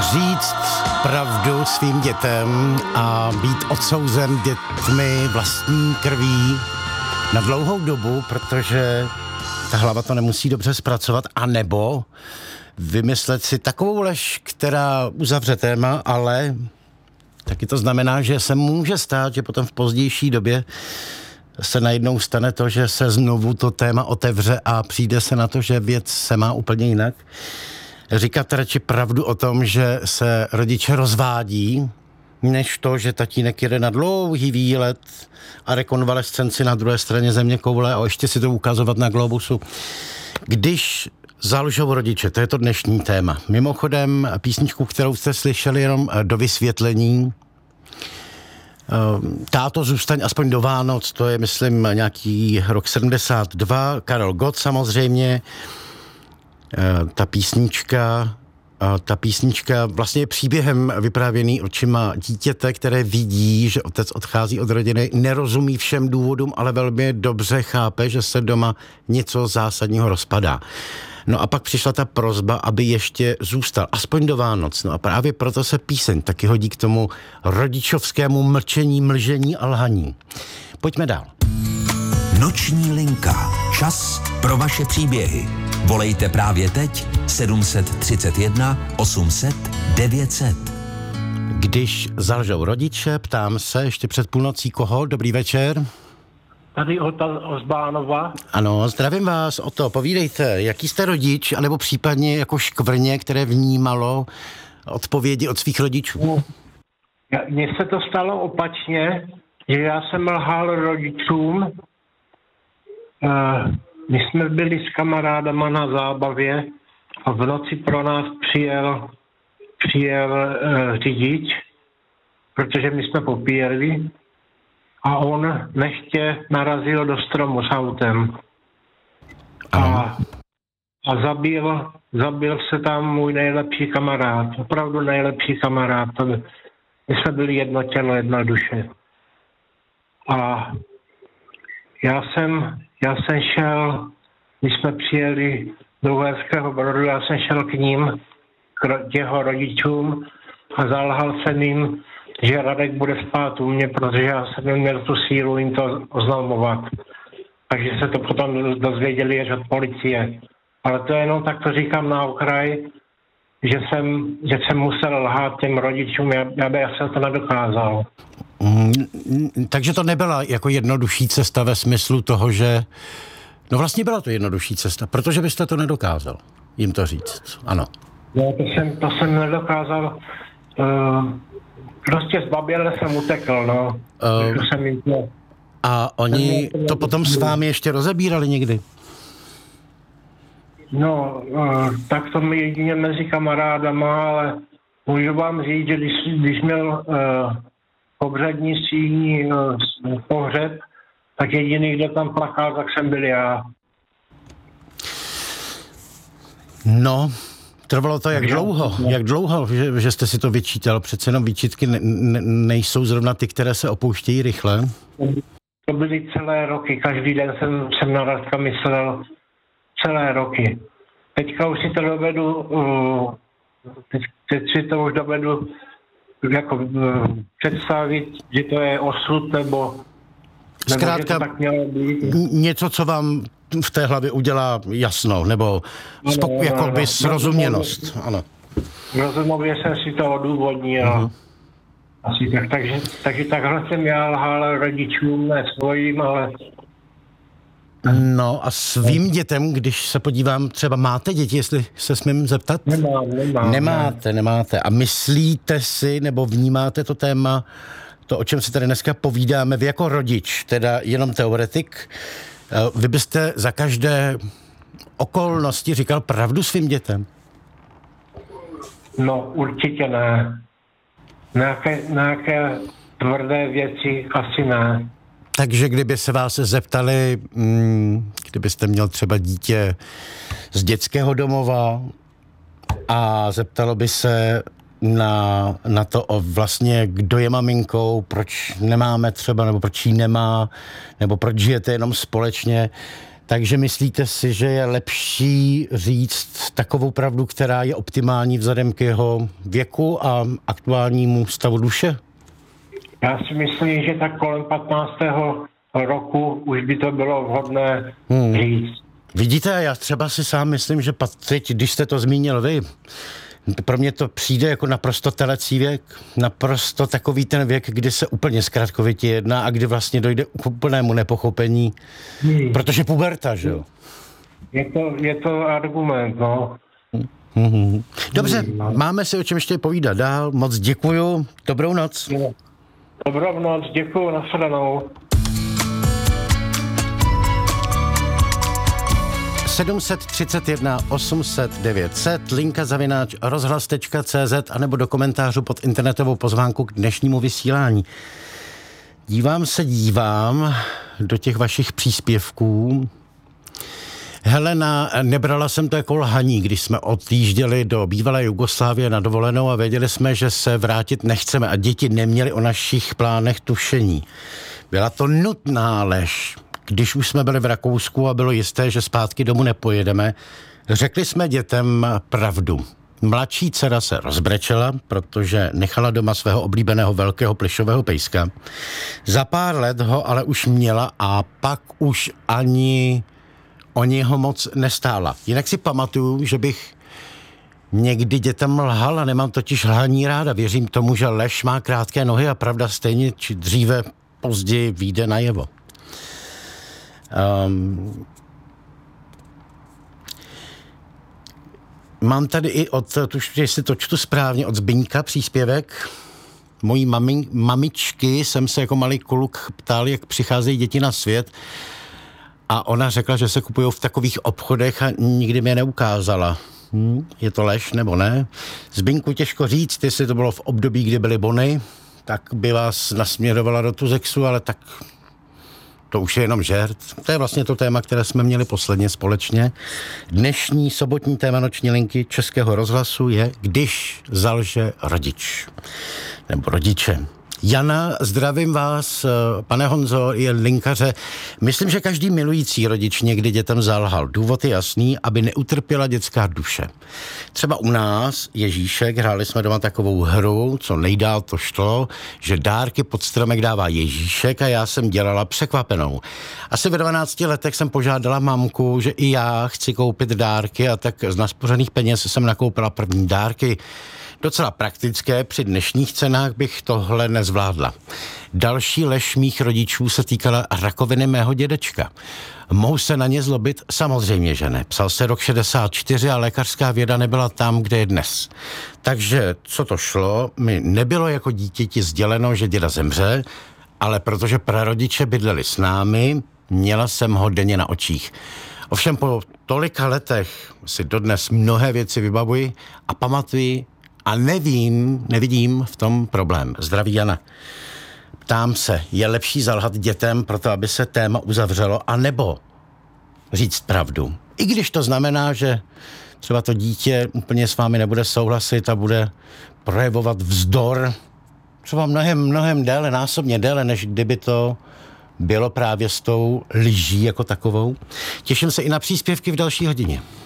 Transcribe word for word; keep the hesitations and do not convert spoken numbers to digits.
říct pravdu svým dětem a být odsouzen dětmi vlastní krví na dlouhou dobu, protože ta hlava to nemusí dobře zpracovat, anebo vymyslet si takovou lež, která uzavře téma, ale taky to znamená, že se může stát, že potom v pozdější době se najednou stane to, že se znovu to téma otevře a přijde se na to, že věc se má úplně jinak. Říkat radši pravdu o tom, že se rodiče rozvádí, než to, že tatínek jede na dlouhý výlet a rekonvalescenci na druhé straně země koule a ještě si to ukazovat na globusu. Když zalžou rodiče, to je to dnešní téma. Mimochodem písničku, kterou jste slyšeli jenom do vysvětlení, Táto zůstaň aspoň do Vánoc, to je, myslím, nějaký rok sedmdesát dva, Karel Gott samozřejmě. Ta písnička, ta písnička vlastně je příběhem vyprávěný očima dítěte, které vidí, že otec odchází od rodiny, nerozumí všem důvodům, ale velmi dobře chápe, že se doma něco zásadního rozpadá. No a pak přišla ta prosba, aby ještě zůstal, aspoň do Vánoc. No a právě proto se píseň taky hodí k tomu rodičovskému mlčení, mlžení a lhaní. Pojďme dál. Noční linka. Čas pro vaše příběhy. Volejte právě teď sedm set třicet jedna osm set devět set. Když zalžou rodiče, ptám se ještě před půlnocí koho. Dobrý večer. Tady Ota Ozbánova. Ano, zdravím vás, Oto, povídejte, jaký jste rodič, anebo případně jako škvrně, které vnímalo odpovědi od svých rodičů? Mně se to stalo opačně, že já jsem lhal rodičům. My jsme byli s kamarádama na zábavě a v noci pro nás přijel, přijel řidič, protože my jsme popíjeli. A on nechtě narazil do stromu s autem. A, a zabil, zabil se tam můj nejlepší kamarád. Opravdu nejlepší kamarád. My jsme byli jedno tělo, jedna duše. A já jsem, já jsem šel, my jsme přijeli do Uherského Brodu, já jsem šel k ním, k jeho rodičům a zalhal jsem jim, že Radek bude spát u mě, protože já jsem neměl tu sílu jim to oznamovat. Takže se to potom dozvěděli až od policie. Ale to jenom tak to říkám na okraj, že jsem, že jsem musel lhát těm rodičům, já, já, já jsem to nedokázal. Mm, takže to nebyla jako jednodušší cesta ve smyslu toho, že... No vlastně byla to jednodušší cesta, protože byste to nedokázal jim to říct, ano. No, to jsem, to jsem nedokázal... Uh, Prostě zbaběle jsem utekl, no. Uh, jsem jim to... A oni to potom s vámi ještě rozebírali někdy? No, uh, tak to mi jedině mezi kamarádama, ale můžu vám říct, že když, když měl uh, pohřební síní uh, pohřeb, tak jediný, kdo tam plakal, tak jsem byl já. No... Trvalo to jak dlouho, jak dlouho, že, že jste si to vyčítal? Přece jenom výčitky ne, ne, nejsou zrovna ty, které se opouštějí rychle. To byly celé roky, každý den jsem, jsem na Radka myslel celé roky. Teďka už si to dovedu, uh, teď, teď si to už dovedu jako uh, představit, že to je osud, nebo, nebo zkrátka, že to tak mělo být. Něco, co vám v té hlavě udělá jasno, nebo spok- jakoby srozuměnost. Ano. Rozumově jsem si to odůvodnil. Uh-huh. Asi tak, takže, takže takhle jsem já lhal rodičům, ne svojím, ale... No a svým dětem, když se podívám, třeba máte děti, jestli se smím zeptat? Nemám, nemám. Nemáte, ne. nemáte. A myslíte si, nebo vnímáte to téma, to, o čem si tady dneska povídáme, vy jako rodič, teda jenom teoretik, vy byste za každé okolnosti říkal pravdu svým dětem? No, určitě ne. Nějaké, nějaké tvrdé věci asi ne. Takže kdyby se vás zeptali, kdybyste měl třeba dítě z dětského domova a zeptalo by se na, na to o vlastně, kdo je maminkou, proč nemáme třeba, nebo proč jí nemá, nebo proč žijete jenom společně, Takže myslíte si, že je lepší říct takovou pravdu, která je optimální vzhledem k jeho věku a aktuálnímu stavu duše? Já si myslím, že tak kolem patnáctého roku už by to bylo vhodné hmm. říct. Vidíte, já třeba si sám myslím, že teď, když jste to zmínil vy, pro mě to přijde jako naprosto telecí věk, naprosto takový ten věk, kdy se úplně zkratkovitě jedná a kdy vlastně dojde k úplnému nepochopení, hmm. protože puberta, že jo? Je to, je to argument, no. Hmm. Dobře, hmm. máme si o čem ještě povídat dál, moc děkuju, dobrou noc. Dobrou noc, děkuju, nashledanou. sedm tři jedna osm set devět set, linka zavináč rozhlas tečka cé zet anebo do komentářů pod internetovou pozvánku k dnešnímu vysílání. Dívám se, dívám do těch vašich příspěvků. Helena, nebrala jsem to jako lhaní, když jsme odjížděli do bývalé Jugoslávie na dovolenou a věděli jsme, že se vrátit nechceme a děti neměly o našich plánech tušení. Byla to nutná lež. Když už jsme byli v Rakousku a bylo jisté, že zpátky domů nepojedeme, řekli jsme dětem pravdu. Mladší dcera se rozbrečela, protože nechala doma svého oblíbeného velkého plyšového pejska. Za pár let ho ale už měla a pak už ani o něho moc nestála. Jinak si pamatuju, že bych někdy dětem lhal a nemám totiž lhaní ráda. Věřím tomu, že lež má krátké nohy a pravda stejně či dříve později vyjde najevo. Um, mám tady i od, tuž, jestli to čtu správně, od Zbyňka příspěvek. Mojí mami, mamičky jsem se jako malý kluk ptal, jak přicházejí děti na svět a ona řekla, že se kupují v takových obchodech a nikdy mi je neukázala. Hm, je to lež nebo ne? Zbyňku, těžko říct, jestli to bylo v období, kdy byly bony, tak by vás nasměrovala do Tuzexu, ale tak to už je jenom žert. To je vlastně to téma, které jsme měli posledně společně. Dnešní sobotní téma noční linky Českého rozhlasu je Když zalže rodič. Nebo rodiče. Jana, zdravím vás, pane Honzo, je linkaře. Myslím, že každý milující rodič někdy dětem zalhal. Důvod je jasný, aby neutrpěla dětská duše. Třeba u nás, Ježíšek, hráli jsme doma takovou hru, co nejdál to šlo, že dárky pod stromek dává Ježíšek a já jsem dělala překvapenou. Asi ve dvanácti letech jsem požádala mamku, že i já chci koupit dárky a tak z naspořených peněz jsem nakoupila první dárky. Docela praktické, při dnešních cenách bych tohle nezvládla. Další lež mých rodičů se týkala rakoviny mého dědečka. Mohu se na ně zlobit? Samozřejmě, že ne. Psal se rok šedesát čtyři a lékařská věda nebyla tam, kde je dnes. Takže, co to šlo, mi nebylo jako dítěti sděleno, že děda zemře, ale protože prarodiče bydleli s námi, měla jsem ho denně na očích. Ovšem po tolika letech si dodnes mnohé věci vybavuji a pamatuji, a nevím, nevidím v tom problém. Zdraví Jana. Ptám se, je lepší zalhat dětem proto, aby se téma uzavřelo, anebo říct pravdu? I když to znamená, že třeba to dítě úplně s vámi nebude souhlasit a bude projevovat vzdor třeba mnohem, mnohem déle, násobně déle, než kdyby to bylo právě s tou lží jako takovou. Těším se i na příspěvky v další hodině.